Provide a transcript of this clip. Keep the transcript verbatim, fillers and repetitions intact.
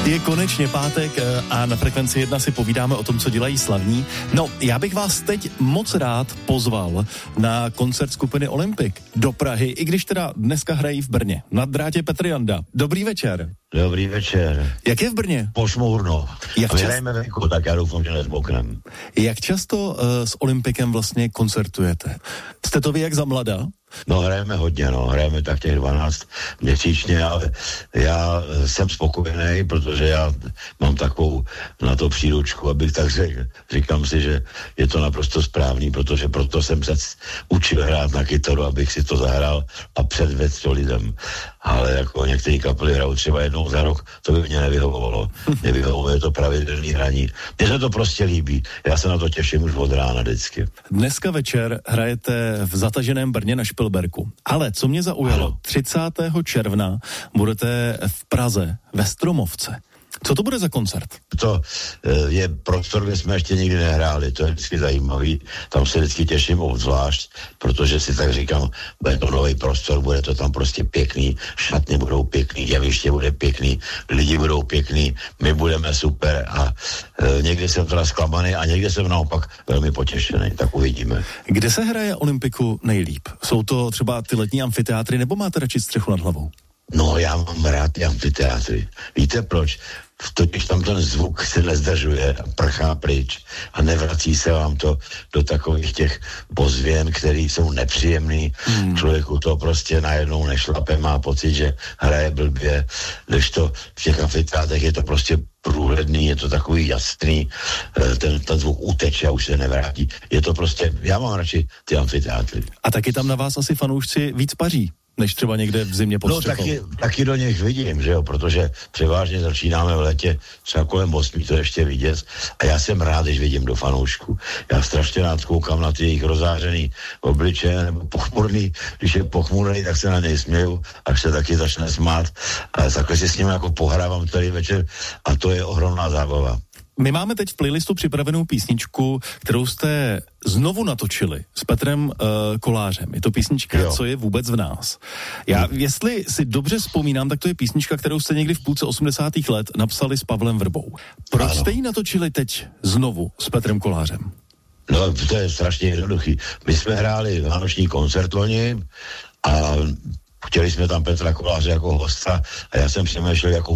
Je konečně pátek a na Frekvenci jedna si povídáme o tom, co dělají slavní. No, já bych vás teď moc rád pozval na koncert skupiny Olympik do Prahy, i když teda dneska hrají v Brně. Na drátě Petr Janda. Dobrý večer. Dobrý večer. Jak je v Brně? Pošmourno. Jak a my čas... hrajeme venku, tak já doufám, že nezboknem. Jak často uh, s Olympikem vlastně koncertujete? Jste to vy jak za mladá? No hrajeme hodně, no, hrajeme tak těch dvanáct měsíčně, ale já jsem spokojený, protože já mám takovou na to příručku, abych tak řekl. Říkám si, že je to naprosto správný, protože proto jsem se učil hrát na kytaru, abych si to zahrál a předvedl to lidem. Ale jako některé kapely hrajou třeba jednou za rok, to by mě nevyhovovalo. Nevyhovuje to pravidelný hraní. Mně se to prostě líbí. Já se na to těším už od rána vždycky. Dneska večer hrajete v zataženém Brně na Špilberku. Ale co mě zaujalo, třicátého června budete v Praze ve Stromovce. Co to bude za koncert? To je prostor, kde jsme ještě nikdy nehráli, to je vždycky zajímavý, tam se vždycky těším obzvlášť, protože si tak říkám, bude to nový prostor, bude to tam prostě pěkný, šatny budou pěkný, jeviště bude pěkný, lidi budou pěkný, my budeme super a e, někdy jsem teda zklamaný a někdy jsem naopak velmi potěšený, tak uvidíme. Kde se hraje Olympiku nejlíp? Jsou to třeba ty letní amfiteátry, nebo máte radši střechu nad hlavou? No, já mám rád ty amfiteátry. Víte proč? Totiž tam ten zvuk se nezdržuje a prchá pryč a nevrací se vám to do takových těch pozvěn, které jsou nepříjemný. Hmm. Člověku to prostě najednou nešlape, má pocit, že hraje blbě, když to v těch amfiteátrech je to prostě průhledný, je to takový jasný, ten, ten zvuk uteče a už se nevrátí. Je to prostě, já mám radši ty amfiteátry. A taky tam na vás asi fanoušci víc paří, než třeba někde v zimě pod střechou. No taky, taky do nich vidím, že jo, protože převážně začínáme v létě třeba kolem osmi to ještě vidět a já jsem rád, když vidím do fanoušků. Já strašně rád koukám na ty jejich rozářený obličeje nebo pochmurný, když je pochmurný, tak se na něj směju, až se taky začne smát a takhle si s ním jako pohrávám celý večer a to je ohromná zábava. My máme teď v playlistu připravenou písničku, kterou jste znovu natočili s Petrem uh, Kolářem. Je to písnička jo. Co je vůbec v nás. Já, jestli si dobře vzpomínám, tak to je písnička, kterou jste někdy v půlce osmdesátých let napsali s Pavlem Vrbou. Proč ano. jste ji natočili teď znovu s Petrem Kolářem? No, to je strašně jednoduchý. My jsme hráli vánoční koncert loni a chtěli jsme tam Petra Koláře jako hosta a já jsem přemýšlel, jako